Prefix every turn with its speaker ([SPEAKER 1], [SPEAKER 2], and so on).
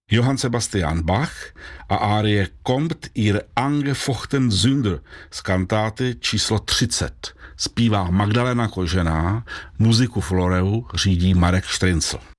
[SPEAKER 1] Johann Sebastian Bach a árie Kommt ihr angefochten Sünder z kantáty číslo 30. Zpívá Magdalena Kožená, muziku Floreu řídí Marek Štryncl.